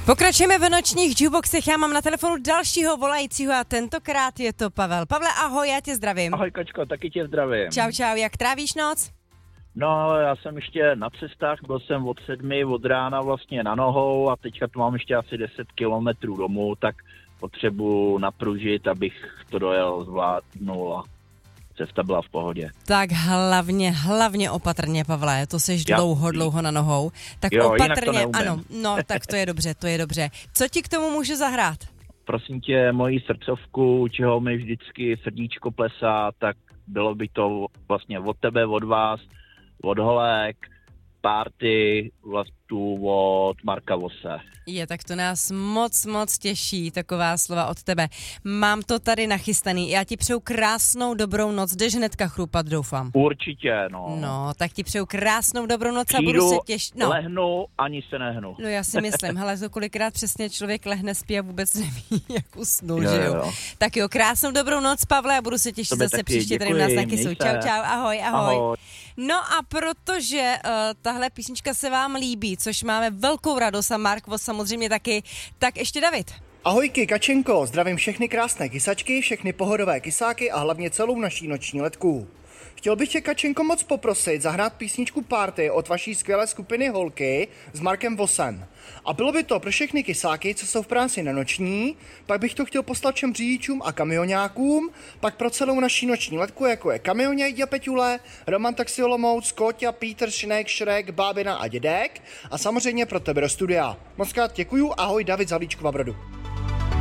Pokračujeme v nočních jukeboxech, já mám na telefonu dalšího volajícího a tentokrát je to Pavel. Pavle, ahoj, já tě zdravím. Ahoj Kačko, taky tě zdravím. Čau, jak trávíš noc? No, já jsem ještě na cestách, byl jsem od 7 od rána vlastně na nohou a teďka tu mám ještě asi 10 kilometrů domů, tak potřebuji napružit, abych to dojel, zvládnul a cesta byla v pohodě. Tak hlavně opatrně, Pavle, to seš dlouho na nohou. Tak jo, opatrně, ano, no tak to je dobře. Co ti k tomu můžu zahrát? Prosím tě, moji srdcovku, čeho mi vždycky srdíčko plesá, tak bylo by to vlastně od tebe, od vás, od holek, party, vlastně od Marka Vose. Tak to nás moc těší, taková slova od tebe. Mám to tady nachystaný, já ti přeju krásnou dobrou noc, jdeš hnedka chrupat, doufám. Určitě, no. No, tak ti přeju krásnou dobrou noc Přijdu, a budu se těšit. No. Lehnu, ani se nehnu. No já si myslím, hele, to kolikrát přesně člověk lehne, spí a vůbec neví, jak usnul, že jo. Tak jo, krásnou dobrou noc, Pavle, a budu se těšit zase taky, příště, tady u nás taky jsou. Čau, ahoj. No a protože tahle písnička se vám líbí, což máme velkou radost a Mark Vos samozřejmě taky, tak ještě David. Ahojky, Kačenko, zdravím všechny krásné kysačky, všechny pohodové kysáky a hlavně celou naší noční letku. Chtěl bych tě, Kačenko, moc poprosit zahrát písničku Party od vaší skvělé skupiny Holky s Markem Vosem. A bylo by to pro všechny kysáky, co jsou v práci na noční, pak bych to chtěl poslat všem řidičům a kamionákům, pak pro celou naší noční letku, jako je Kamioně, Peťule, Roman Taxi Olomouc, Kóťa, Pítr, Šnek, Šrek, Bábina a Dědek a samozřejmě pro tebe do studia. Mockrát děkuju, ahoj, David z Havlíčkova Brodu.